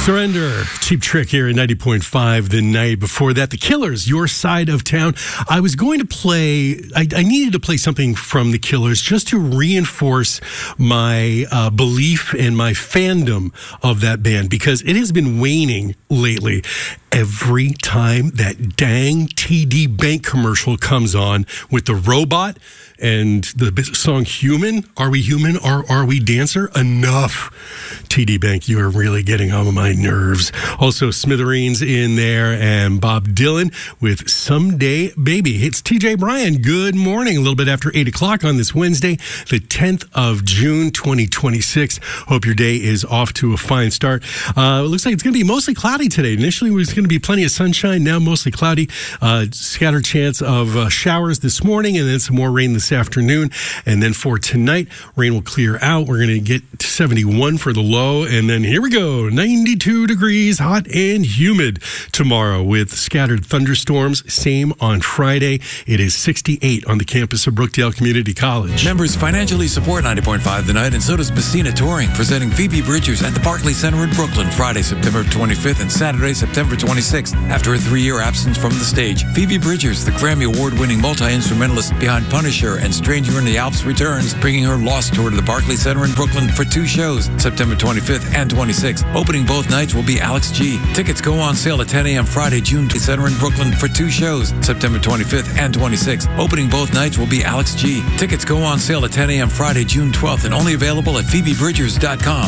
Surrender, Cheap Trick here at 90.5 the night before that. The Killers, Your Side of Town. I was going to play, I needed to play something from the Killers just to reinforce my belief and my fandom of that band, because it has been waning lately. Every time that dang TD Bank commercial comes on with the robot and the song Human, Are We Human or Are We Dancer? Enough. TD Bank, you are really getting on my nerves. Also, Smithereens in there and Bob Dylan with Someday Baby. It's TJ Bryan. Good morning. A little bit after 8 o'clock on this Wednesday, the 10th of June, 2026. Hope your day is off to a fine start. It looks like it's going to be mostly cloudy today. Initially, it was going to be plenty of sunshine. Now, mostly cloudy. Scattered chance of showers this morning and then some more rain this afternoon. And then for tonight, rain will clear out. We're going to get 71 for the low. And then here we go. 92 degrees, hot and humid tomorrow with scattered thunderstorms. Same on Friday. It is 68 on the campus of Brookdale Community College. Members financially support 90.5 The Night, and so does Messina Touring, presenting Phoebe Bridgers at the Barclays Center in Brooklyn, Friday, September 25th and Saturday, September 26th. After a 3-year absence from the stage, Phoebe Bridgers, the Grammy Award-winning multi-instrumentalist behind Punisher and Stranger in the Alps, returns, bringing her Lost tour to the Barclays Center in Brooklyn for 2 shows, September 25th and 26th. Opening both nights will be Alex G. Tickets go on sale at 10 a.m. Friday, June Center in Brooklyn for 2 shows, September 25th and 26th. Opening both nights will be Alex G. Tickets go on sale at 10 a.m. Friday, June 12th and only available at PhoebeBridgers.com.